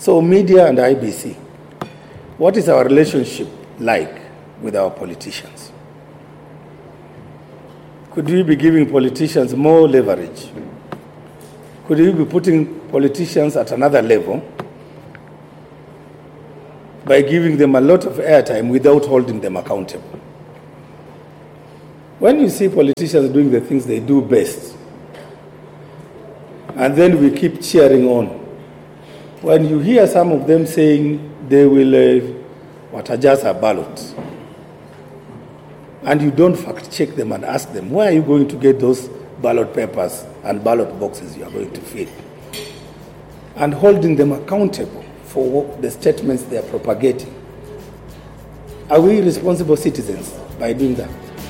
So media and IBC, what is our relationship like with our politicians? Could we be giving politicians more leverage? Could we be putting politicians at another level by giving them a lot of airtime without holding them accountable? When you see politicians doing the things they do best, and then we keep cheering on, when you hear some of them saying they will adjust a ballot, and you don't fact check them and ask them, where are you going to get those ballot papers and ballot boxes you are going to fill? And holding them accountable for the statements they are propagating. Are we responsible citizens by doing that?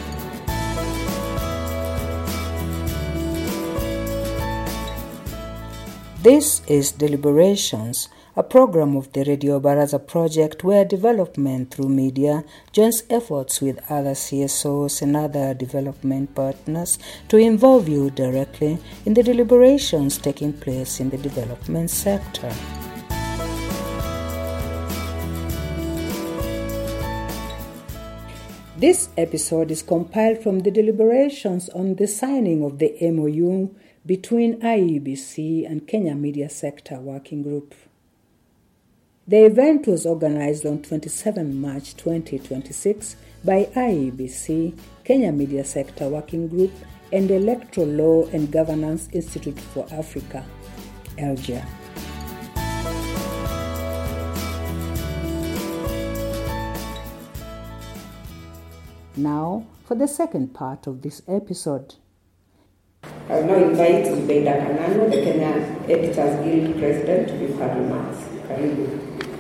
This is Deliberations, a program of the Radio Baraza project where development through media joins efforts with other CSOs and other development partners to involve you directly in the deliberations taking place in the development sector. This episode is compiled from the deliberations on the signing of the MOU between IEBC and Kenya Media Sector Working Group. The event was organized on 27 March 2026 by IEBC, Kenya Media Sector Working Group, and Electoral Law and Governance Institute for Africa, ELGIA. Now, for the second part of this episode. I will now invite Zubeida Kananu, the Kenya Editors Guild President, to give her remarks. Karibu.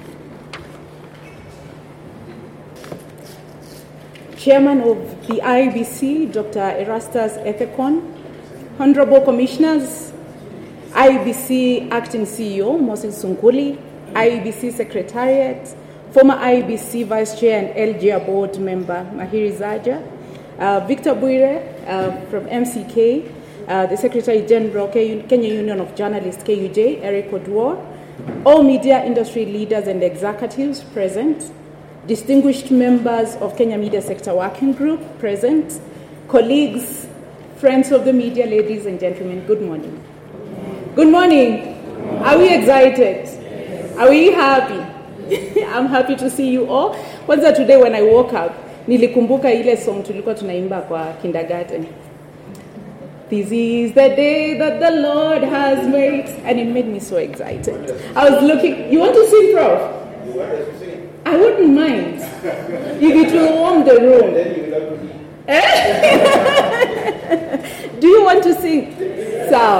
Chairman of the IEBC, Dr. Erastus Ethekon, Honorable Commissioners, IEBC Acting CEO, Moses Sunkuli, IEBC Secretariat, former IEBC Vice Chair and LGA Board Member, Mahiri Zaja, Victor Buire from MCK, the Secretary General, Kenya Union of Journalists, KUJ, Eric Oduor, all media industry leaders and executives present, distinguished members of Kenya Media Sector Working Group present, colleagues, friends of the media, ladies and gentlemen, good morning. Good morning. Are we excited? Are we happy? I'm happy to see you all. Kwanza today when I woke up, nilikumbuka ile song tulikuwa tunaimba kwa kindergarten. This is the day that the Lord has made. And it made me so excited. I was looking. You want to sing, Prof? You want us to sing? I wouldn't mind. If it will warm the room. Then you will have to